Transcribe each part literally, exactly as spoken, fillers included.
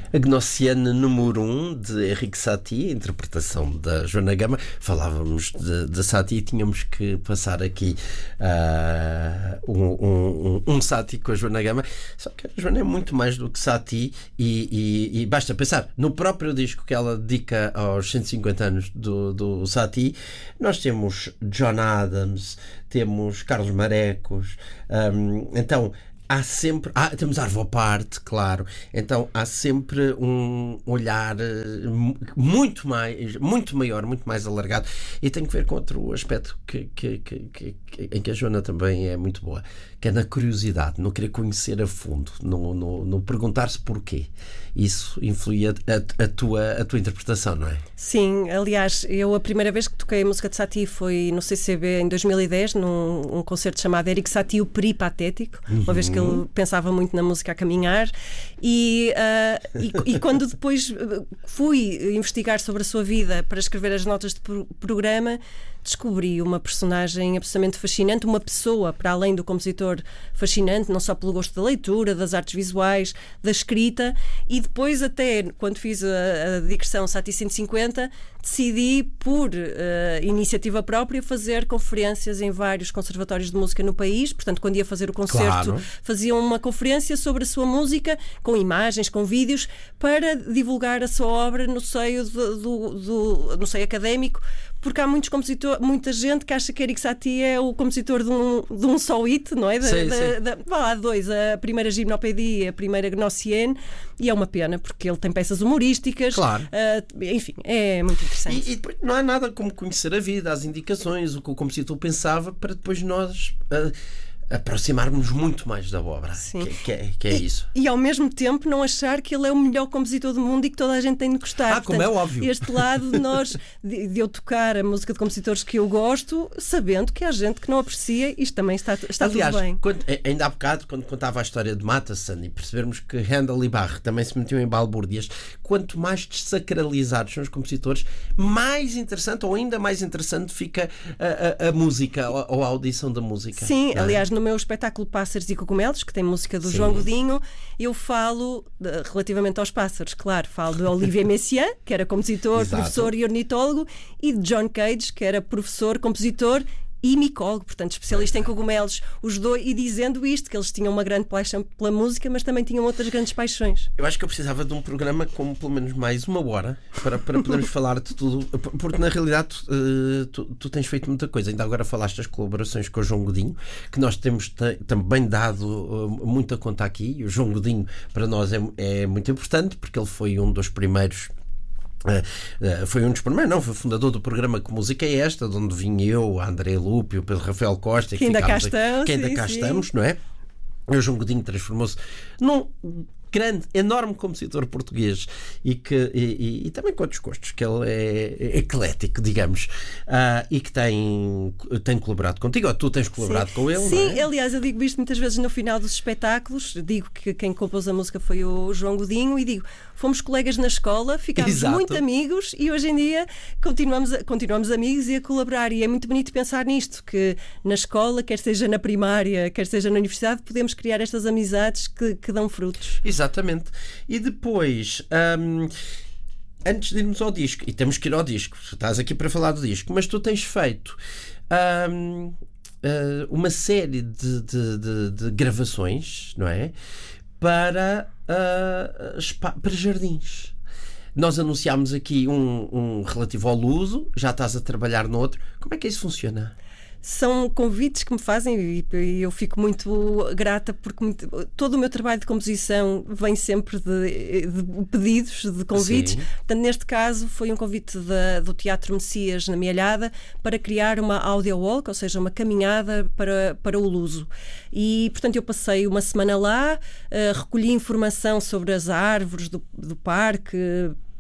A Gnossienne número um, de Henrique Satie, a interpretação da Joana Gama. Falávamos de, de Satie e tínhamos que passar aqui uh, um, um, um Satie com a Joana Gama. Só que a Joana é muito mais do que Satie e, e, e basta pensar no próprio disco que ela dedica aos cento e cinquenta anos do, do Satie. Nós temos John Adams, temos Carlos Marecos, um, então há sempre... Ah, temos Arvo Part, claro. Então há sempre um olhar muito mais, muito maior, muito mais alargado. E tem que ver com outro aspecto que, que, que, que, que, em que a Joana também é muito boa, que é na curiosidade, no querer conhecer a fundo, no, no, no perguntar-se porquê. Isso influía a, a, tua, a tua interpretação, não é? Sim, aliás, eu a primeira vez que toquei a música de Satie foi no C C B em dois mil e dez, num um concerto chamado Henrique Satie, o Peripatético, uhum. uma vez que ele pensava muito na música a caminhar, e, uh, e, e quando depois fui investigar sobre a sua vida para escrever as notas de pro- programa, descobri uma personagem absolutamente fascinante, uma pessoa, para além do compositor, fascinante, não só pelo gosto da leitura, das artes visuais, da escrita, e depois até, quando fiz a, a digressão Satie cento e cinquenta, decidi, por uh, iniciativa própria, fazer conferências em vários conservatórios de música no país. Portanto, quando ia fazer o concerto, claro. fazia uma conferência sobre a sua música, com imagens, com vídeos, para divulgar a sua obra no seio, do, do, do, no seio académico, porque há muitos compositores, muita gente que acha que Henrique Satie é o compositor de um, de um só hit, não é? Da, sim, da, sim. Da, há dois, a primeira Gymnopédie e a primeira Gnossienne, e é uma pena, porque ele tem peças humorísticas, claro. uh, enfim, é muito interessante. E, e depois não há nada como conhecer a vida, as indicações, o que o compositor pensava, para depois nós... Uh, aproximarmos muito mais da obra, Sim. que, que, é, que é e, isso. E ao mesmo tempo não achar que ele é o melhor compositor do mundo e que toda a gente tem de gostar. Ah, como é óbvio. Este lado de nós, de, de eu tocar a música de compositores que eu gosto, sabendo que há gente que não aprecia, isto também está, está Aliás, tudo bem. Quando, ainda há bocado, quando contava a história de Mattheson e percebermos que Handel e Bach também se metiam em balbúrdias, quanto mais desacralizados são os compositores, mais interessante ou ainda mais interessante fica a, a, a música ou, ou a audição da música. Sim, é? aliás, no meu espetáculo Pássaros e Cogumelos, que tem música do Sim. João Godinho, eu falo, de, relativamente aos pássaros, claro, falo de Olivier Messiaen, que era compositor, Exato. professor e ornitólogo, e de John Cage, que era professor, compositor e micólogo, portanto especialista em cogumelos, os dois, e dizendo isto, que eles tinham uma grande paixão pela música, mas também tinham outras grandes paixões. Eu acho que eu precisava de um programa com pelo menos mais uma hora para, para podermos falar de tudo, porque na realidade tu, tu, tu tens feito muita coisa. Ainda agora falaste das colaborações com o João Godinho, que nós temos te, também dado uh, muita conta aqui. O João Godinho para nós é, é muito importante, porque ele foi um dos primeiros Uh, uh, foi um dos primeiros, não, foi fundador do programa Que Música é Esta, de onde vim eu, a André Lupe, o Pedro Rafael Costa, que ainda cá aqui, estamos, que ainda sim, cá sim. estamos, não é? E o João Godinho transformou-se num grande, enorme compositor português e, que, e, e, e também com outros gostos, que ele é, é eclético, digamos, uh, e que tem, tem colaborado contigo, ou tu tens colaborado Sim. com ele. Sim, não é? Aliás, eu digo isto muitas vezes no final dos espetáculos, digo que quem compôs a música foi o João Godinho e digo, fomos colegas na escola, ficámos Exato. muito amigos e hoje em dia continuamos, a, continuamos amigos e a colaborar, e é muito bonito pensar nisto, que na escola, quer seja na primária, quer seja na universidade, podemos criar estas amizades que, que dão frutos. Exatamente. E depois, hum, antes de irmos ao disco, e temos que ir ao disco, estás aqui para falar do disco, mas tu tens feito hum, uh, uma série de, de, de, de gravações, não é? Para, uh, spa, para jardins. Nós anunciámos aqui um, um relativo ao luso, já estás a trabalhar no outro. Como é que isso funciona? São convites que me fazem e eu fico muito grata, porque muito, todo o meu trabalho de composição vem sempre de, de pedidos, de convites. Sim. Portanto, neste caso foi um convite da, do Teatro Messias na Mielhada para criar uma audio walk, ou seja, uma caminhada para, para o luso. E, portanto, eu passei uma semana lá, uh, recolhi informação sobre as árvores do, do parque,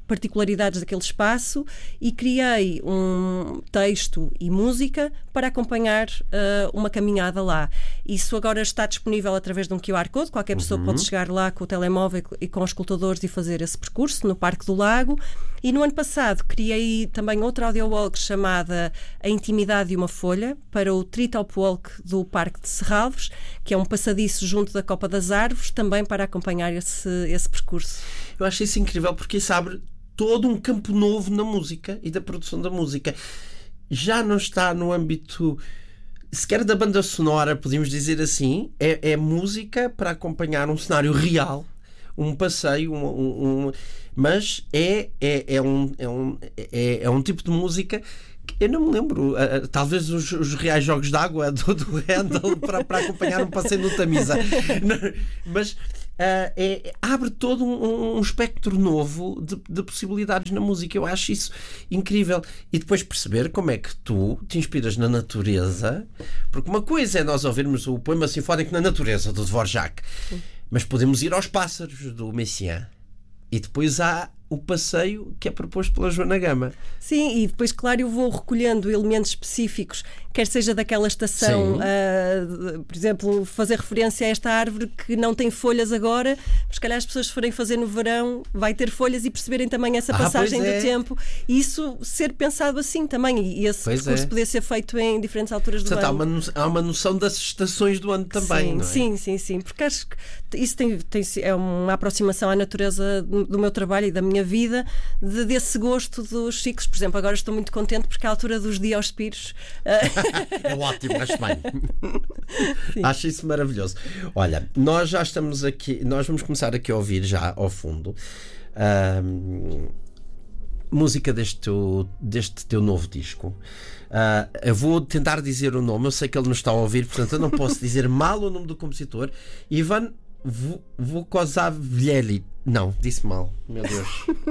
particularidades daquele espaço e criei um texto e música para acompanhar uh, uma caminhada lá. Isso agora está disponível através de um Q R Code, qualquer pessoa uhum. pode chegar lá com o telemóvel e com os escutadores e fazer esse percurso no Parque do Lago. E no ano passado criei também outra audio-walk chamada A Intimidade de uma Folha para o Treetop Walk do Parque de Serralves, que é um passadiço junto da Copa das Árvores, também para acompanhar esse, esse percurso. Eu acho isso incrível porque isso abre todo um campo novo na música e da produção da música. Já não está no âmbito sequer da banda sonora, podemos dizer assim, é, é música para acompanhar um cenário real, um passeio, um, um, um, mas é, é, é, um, é, um, é, é um tipo de música que eu não me lembro, uh, talvez os, os reais jogos de água do, do Handel para, para acompanhar um passeio no Tamisa, mas Uh, é, abre todo um, um espectro novo de, de possibilidades na música. Eu acho isso incrível. E depois perceber como é que tu te inspiras na natureza, porque uma coisa é nós ouvirmos o poema sinfónico na natureza do Dvorak, sim, mas podemos ir aos pássaros do Messiaen. E depois há o passeio que é proposto pela Joana Gama. Sim, e depois, claro, eu vou recolhendo elementos específicos, quer seja daquela estação, uh, por exemplo, fazer referência a esta árvore que não tem folhas agora, mas se calhar as pessoas forem fazer no verão, vai ter folhas e perceberem também essa passagem ah, é. do tempo. E isso ser pensado assim também, e esse pois percurso é. poder ser feito em diferentes alturas do Portanto, ano. Há uma, há uma noção das estações do ano também, sim, não é? Sim, sim, sim, porque acho que isso tem, tem, é uma aproximação à natureza do meu trabalho e da minha vida, de, desse gosto dos ciclos. Por exemplo, agora estou muito contente porque à altura dos Diospírios é ótimo, acho bem. Acho isso maravilhoso. Olha, nós já estamos aqui, nós vamos começar aqui a ouvir já ao fundo uh, música deste teu, deste teu novo disco. Uh, eu vou tentar dizer o nome, eu sei que ele nos está a ouvir, portanto eu não posso dizer mal o nome do compositor. Ivan Vukosavljevic. Não, disse mal, meu Deus.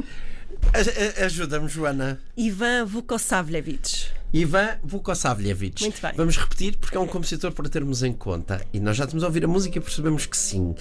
Ajuda-me, Joana. Ivan Vukosavljevic. Ivan Vukosavljevic. Muito bem. Vamos repetir porque é um compositor para termos em conta. E nós já estamos a ouvir a música e percebemos que sim.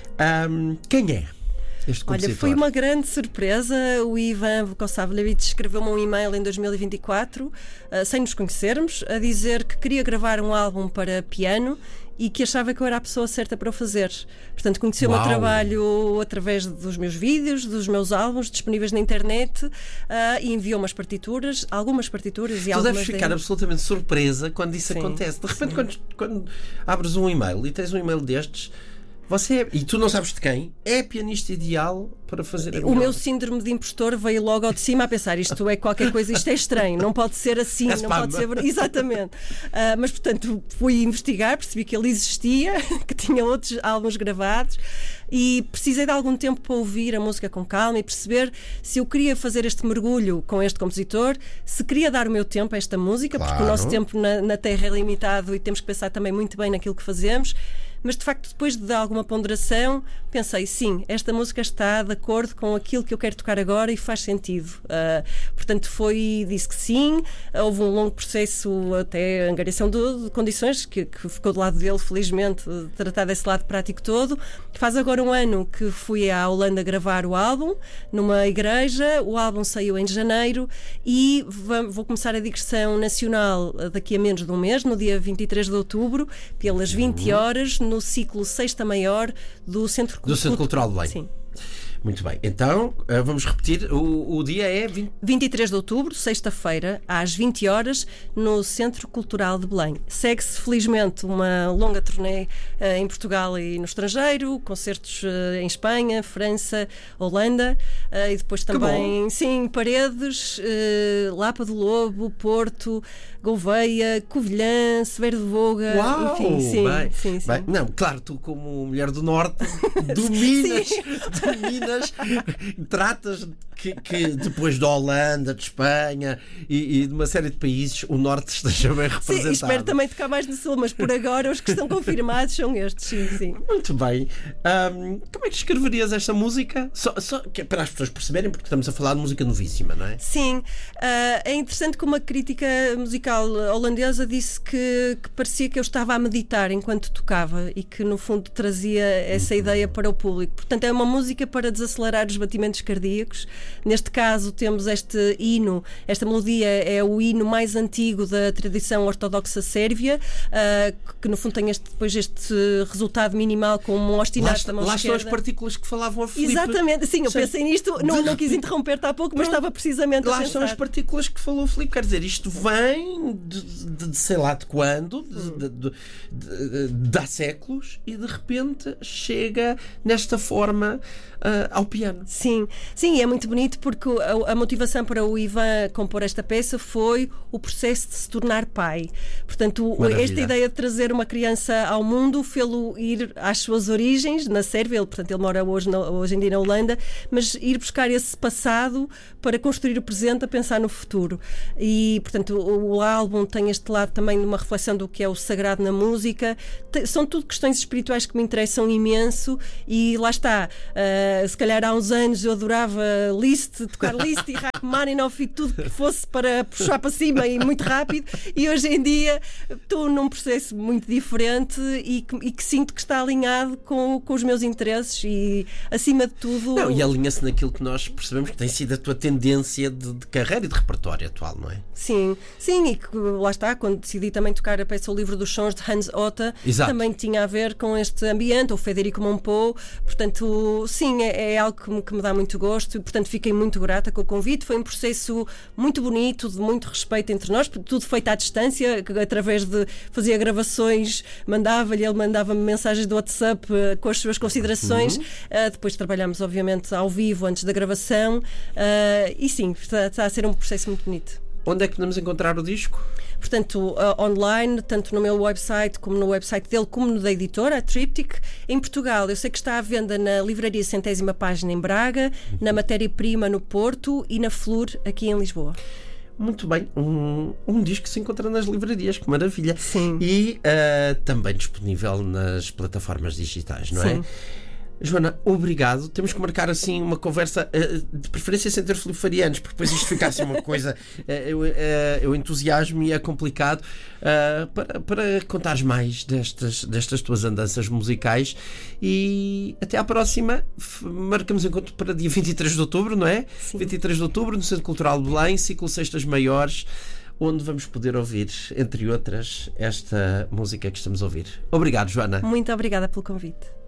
Um, quem é este compositor? Olha, foi uma grande surpresa. O Ivan Vukosavljevic escreveu-me um e-mail em dois mil e vinte e quatro, uh, sem nos conhecermos, a dizer que queria gravar um álbum para piano e que achava que eu era a pessoa certa para o fazer. Portanto, conheceu o meu trabalho através dos meus vídeos, dos meus álbuns disponíveis na internet, uh, e enviou umas partituras, algumas partituras e tu algumas... Tu deves ficar deles. absolutamente surpresa quando isso sim, acontece. De repente, quando, sim. quando abres um e-mail e tens um e-mail destes, você é, e tu não sabes de quem, é a pianista ideal para fazer a O meu síndrome de impostor veio logo ao de cima a pensar, isto é qualquer coisa, isto é estranho, não pode ser assim, é não pode ser... Exatamente. Uh, mas, portanto, fui investigar, percebi que ele existia, que tinha outros álbuns gravados e precisei de algum tempo para ouvir a música com calma e perceber se eu queria fazer este mergulho com este compositor, se queria dar o meu tempo a esta música, claro, porque o nosso tempo na, na Terra é limitado e temos que pensar também muito bem naquilo que fazemos. Mas, de facto, depois de alguma ponderação, pensei, sim, esta música está de acordo com aquilo que eu quero tocar agora e faz sentido. Uh, portanto, foi, disse que sim. Houve um longo processo até a angariação de, de condições, que, que ficou do lado dele, felizmente, de tratar desse lado prático todo. Faz agora um ano que fui à Holanda gravar o álbum, numa igreja. O álbum saiu em janeiro e vou começar a digressão nacional daqui a menos de um mês, no dia vinte e três de outubro, pelas vinte horas, no ciclo Sexta Maior do Centro, do Centro Cultural de Belém. Sim. Muito bem, então vamos repetir, o, o dia é vinte... vinte e três de outubro, sexta-feira, às vinte horas, no Centro Cultural de Belém. Segue-se, felizmente, uma longa turnê uh, em Portugal e no estrangeiro, concertos uh, em Espanha, França, Holanda, uh, e depois também, sim, Paredes, uh, Lapa do Lobo, Porto, Gouveia, Covilhã, Severo de Voga. Uau, enfim, sim, bem, sim, sim. Bem, não, claro, tu como mulher do Norte dominas, dominas, tratas que, que depois da Holanda, de Espanha e, e de uma série de países o Norte esteja bem representado. Sim, espero também tocar mais no Sul, mas por agora os que estão confirmados são estes, sim, sim. Muito bem. Um, como é que escreverias esta música? Só, só que, para as pessoas perceberem, porque estamos a falar de música novíssima, não é? Sim, uh, é interessante que uma crítica musical holandesa disse que, que parecia que eu estava a meditar enquanto tocava e que no fundo trazia essa ideia para o público. Portanto, é uma música para desacelerar os batimentos cardíacos, Neste caso temos este hino, esta melodia é o hino mais antigo da tradição ortodoxa sérvia, uh, que no fundo tem este, depois este resultado minimal com um ostinato da mão Lá esquerda. estão as partículas que falavam a Filipe. Exatamente, sim, eu Sim. pensei nisto, não, não quis interromper-te há pouco, mas Não, estava precisamente a lá pensar. estão as partículas que falou o Filipe. Quer dizer, isto vem de, de, de sei lá de quando, de, de, de, de, de há séculos, e de repente chega nesta forma uh, ao piano. Sim, sim, é muito bonito porque a, a motivação para o Ivan compor esta peça foi o processo de se tornar pai. Portanto, Maravilha. Esta ideia de trazer uma criança ao mundo fê-lo ir às suas origens, na Sérvia, ele, portanto ele mora hoje, na, hoje em dia na Holanda, mas ir buscar esse passado para construir o presente, a pensar no futuro. E, portanto, o, o álbum tem este lado também de uma reflexão do que é o sagrado na música. Te, são tudo questões espirituais que me interessam imenso e lá está. Uh, se calhar há uns anos eu adorava Liszt, tocar Liszt e Rachmaninoff e tudo que fosse para puxar para cima e muito rápido, e hoje em dia estou num processo muito diferente e que, e que sinto que está alinhado com, com os meus interesses e, acima de tudo... Não, e alinha-se naquilo que nós percebemos que tem sido a tua tendência de, de carreira e de repertório atual, não é? Sim, sim, e que lá está, quando decidi também tocar a peça O Livro dos Sons de Hans Otta, Exato. Também tinha a ver com este ambiente, o Federico Mompou, portanto, sim, é, é algo que me, que me dá muito gosto e, portanto, fiquei muito grata com o convite. Foi um processo muito bonito, de muito respeito entre nós, tudo feito à distância, através de fazia gravações, mandava-lhe, ele mandava-me mensagens do WhatsApp uh, com as suas considerações, uhum. uh, depois trabalhámos, obviamente, ao vivo antes da gravação, uh, e sim, está, está a ser um processo muito bonito. Onde é que podemos encontrar o disco? Portanto, uh, online, tanto no meu website como no website dele, como no da editora, a Triptych. Em Portugal, eu sei que está à venda na Livraria Centésima Página em Braga, na Matéria-Prima no Porto e na Flor aqui em Lisboa. Muito bem, um, um disco que se encontra nas livrarias, que maravilha. Sim. E uh, também disponível nas plataformas digitais, não Sim. é? Joana, obrigado. Temos que marcar assim uma conversa, uh, de preferência sem ter Filipe Farianos, porque depois isto fica assim uma coisa, uh, eu, uh, eu entusiasmo e é complicado, uh, para, para contares mais destas, destas tuas andanças musicais. E até à próxima. Marcamos encontro para dia vinte e três de outubro, não é? Sim. vinte e três de outubro, no Centro Cultural de Belém, ciclo Sextas Maiores, onde vamos poder ouvir, entre outras, esta música que estamos a ouvir. Obrigado, Joana. Muito obrigada pelo convite.